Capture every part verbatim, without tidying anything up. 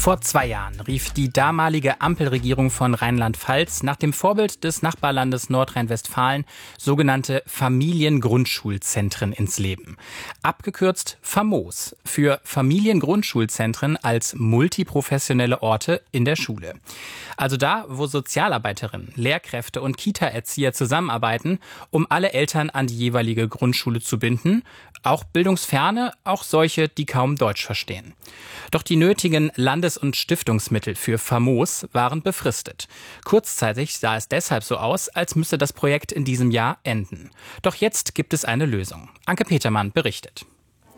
Vor zwei Jahren rief die damalige Ampelregierung von Rheinland-Pfalz nach dem Vorbild des Nachbarlandes Nordrhein-Westfalen sogenannte Familiengrundschulzentren ins Leben. Abgekürzt FAMOS für Familiengrundschulzentren als multiprofessionelle Orte in der Schule. Also da, wo Sozialarbeiterinnen, Lehrkräfte und Kita-Erzieher zusammenarbeiten, um alle Eltern an die jeweilige Grundschule zu binden, auch bildungsferne, auch solche, die kaum Deutsch verstehen. Doch die nötigen Landes- und Stiftungsmittel für FAMOS waren befristet. Kurzzeitig sah es deshalb so aus, als müsse das Projekt in diesem Jahr enden. Doch jetzt gibt es eine Lösung. Anke Petermann berichtet.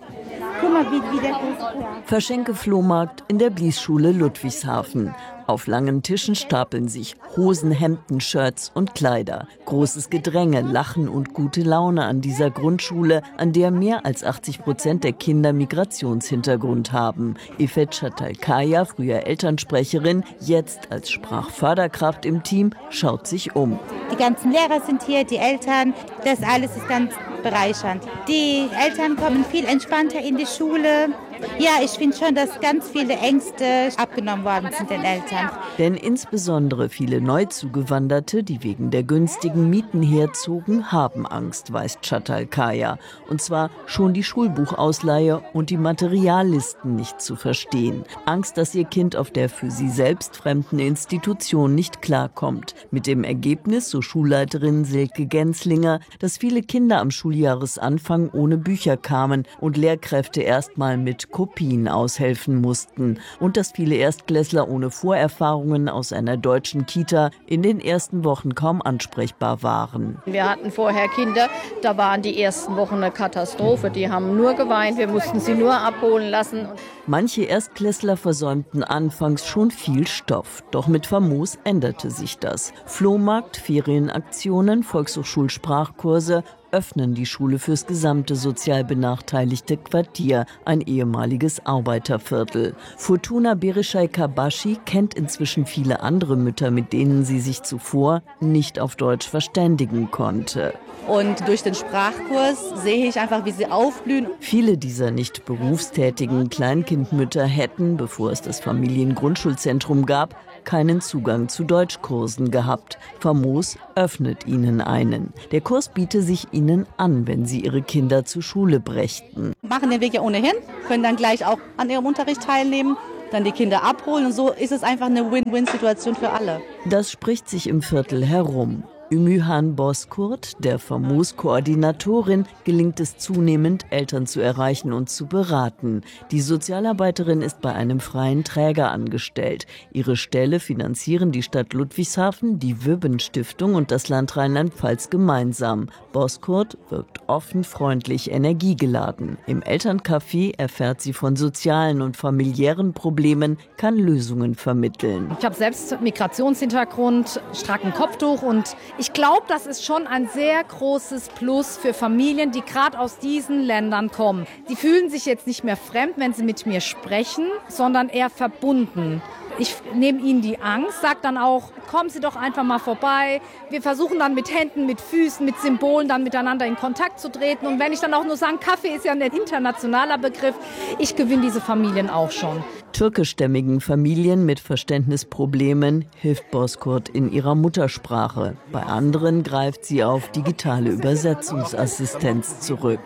Guck mal, wie, wie der ist. Verschenke-Flohmarkt in der Bliesschule Ludwigshafen. Auf langen Tischen stapeln sich Hosen, Hemden, Shirts und Kleider. Großes Gedränge, Lachen und gute Laune an dieser Grundschule, an der mehr als achtzig Prozent der Kinder Migrationshintergrund haben. Ifet Çatalkaya, früher Elternsprecherin, jetzt als Sprachförderkraft im Team, schaut sich um. Die ganzen Lehrer sind hier, die Eltern, das alles ist ganz bereichernd. Die Eltern kommen viel entspannter in die Schule. Ja, ich finde schon, dass ganz viele Ängste abgenommen worden sind den Eltern. Denn insbesondere viele Neuzugewanderte, die wegen der günstigen Mieten herzogen, haben Angst, weiß Çatalkaya. Und zwar schon die Schulbuchausleihe und die Materiallisten nicht zu verstehen. Angst, dass ihr Kind auf der für sie selbst fremden Institution nicht klarkommt. Mit dem Ergebnis, so Schulleiterin Silke Genslinger, dass viele Kinder am Schuljahresanfang ohne Bücher kamen und Lehrkräfte erstmal mit Kopien aushelfen mussten und dass viele Erstklässler ohne Vorerfahrungen aus einer deutschen Kita in den ersten Wochen kaum ansprechbar waren. Wir hatten vorher Kinder, da waren die ersten Wochen eine Katastrophe. Die haben nur geweint, wir mussten sie nur abholen lassen. Manche Erstklässler versäumten anfangs schon viel Stoff. Doch mit FAMOS änderte sich das. Flohmarkt, Ferienaktionen, Volkshochschulsprachkurse öffnen die Schule fürs gesamte sozial benachteiligte Quartier, ein ehemaliges Arbeiterviertel. Fortuna Berishai-Kabashi kennt inzwischen viele andere Mütter, mit denen sie sich zuvor nicht auf Deutsch verständigen konnte. Und durch den Sprachkurs sehe ich einfach, wie sie aufblühen. Viele dieser nicht berufstätigen Kleinkindmütter hätten, bevor es das Familiengrundschulzentrum gab, keinen Zugang zu Deutschkursen gehabt. FAMOS öffnet ihnen einen. Der Kurs biete sich ihnen an, wenn sie ihre Kinder zur Schule brächten. Machen den Weg ja ohnehin, können dann gleich auch an ihrem Unterricht teilnehmen, dann die Kinder abholen. Und so ist es einfach eine Win-Win-Situation für alle. Das spricht sich im Viertel herum. Ümmühan Bozkurt, der FAMOS-Koordinatorin, gelingt es zunehmend, Eltern zu erreichen und zu beraten. Die Sozialarbeiterin ist bei einem freien Träger angestellt. Ihre Stelle finanzieren die Stadt Ludwigshafen, die Wöben-Stiftung und das Land Rheinland-Pfalz gemeinsam. Bozkurt wirkt offen, freundlich, energiegeladen. Im Elterncafé erfährt sie von sozialen und familiären Problemen, kann Lösungen vermitteln. Ich habe selbst Migrationshintergrund, stracken Kopftuch und ich glaube, das ist schon ein sehr großes Plus für Familien, die gerade aus diesen Ländern kommen. Die fühlen sich jetzt nicht mehr fremd, wenn sie mit mir sprechen, sondern eher verbunden. Ich nehme ihnen die Angst, sage dann auch, kommen Sie doch einfach mal vorbei. Wir versuchen dann mit Händen, mit Füßen, mit Symbolen dann miteinander in Kontakt zu treten. Und wenn ich dann auch nur sage, Kaffee ist ja ein internationaler Begriff, ich gewinne diese Familien auch schon. Türkischstämmigen Familien mit Verständnisproblemen hilft Bozkurt in ihrer Muttersprache. Bei anderen greift sie auf digitale Übersetzungsassistenz zurück.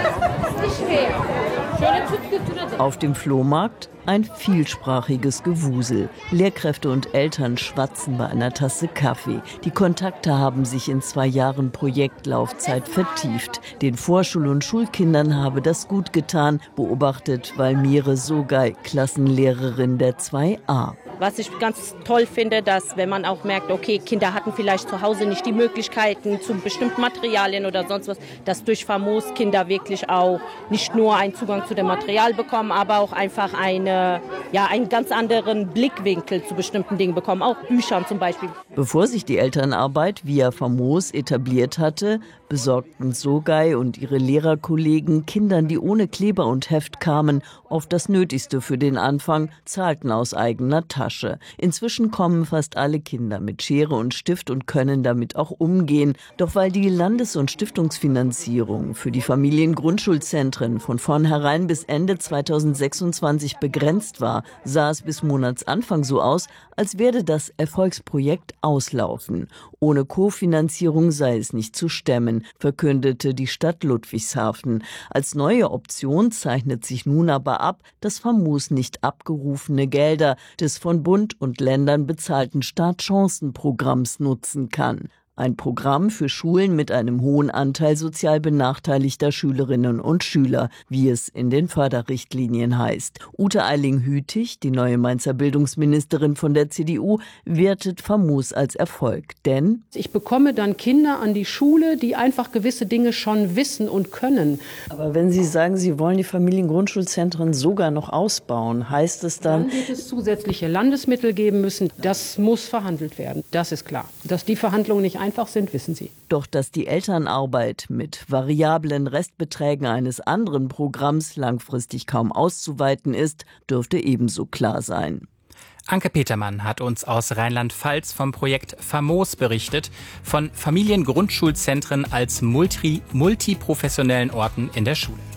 Auf dem Flohmarkt ein vielsprachiges Gewusel. Lehrkräfte und Eltern schwatzen bei einer Tasse Kaffee. Die Kontakte haben sich in zwei Jahren Projektlaufzeit vertieft. Den Vorschul- und Schulkindern habe das gut getan, beobachtet Valmire Sogay, Klassenlehrerin der zwei a. Was ich ganz toll finde, dass wenn man auch merkt, okay, Kinder hatten vielleicht zu Hause nicht die Möglichkeiten zu bestimmten Materialien oder sonst was, dass durch FAMOS Kinder wirklich auch nicht nur einen Zugang zu dem Material bekommen, aber auch einfach eine, ja, einen ganz anderen Blickwinkel zu bestimmten Dingen bekommen, auch Büchern zum Beispiel. Bevor sich die Elternarbeit via FAMOS etabliert hatte, besorgten Sogay und ihre Lehrerkollegen Kindern, die ohne Kleber und Heft kamen, oft das Nötigste für den Anfang, zahlten aus eigener Tasche. Tasche. Inzwischen kommen fast alle Kinder mit Schere und Stift und können damit auch umgehen. Doch weil die Landes- und Stiftungsfinanzierung für die Familiengrundschulzentren von vornherein bis Ende zweitausendsechsundzwanzig begrenzt war, sah es bis Monatsanfang so aus, als werde das Erfolgsprojekt auslaufen. Ohne Kofinanzierung sei es nicht zu stemmen, verkündete die Stadt Ludwigshafen. Als neue Option zeichnet sich nun aber ab, dass Famos nicht abgerufene Gelder des von Bund und Ländern bezahlten Startchancenprogramms nutzen kann. Ein Programm für Schulen mit einem hohen Anteil sozial benachteiligter Schülerinnen und Schüler, wie es in den Förderrichtlinien heißt. Ute Eiling-Hütig, die neue Mainzer Bildungsministerin von der C D U, wertet Famos als Erfolg. Denn ich bekomme dann Kinder an die Schule, die einfach gewisse Dinge schon wissen und können. Aber wenn Sie sagen, Sie wollen die Familiengrundschulzentren sogar noch ausbauen, heißt es dann... Dann wird es zusätzliche Landesmittel geben müssen. Das muss verhandelt werden. Das ist klar. Dass die Verhandlungen nicht einfach sind, wissen Sie. Doch dass die Elternarbeit mit variablen Restbeträgen eines anderen Programms langfristig kaum auszuweiten ist, dürfte ebenso klar sein. Anke Petermann hat uns aus Rheinland-Pfalz vom Projekt Famos berichtet, von Familiengrundschulzentren als multi- multiprofessionellen Orten in der Schule.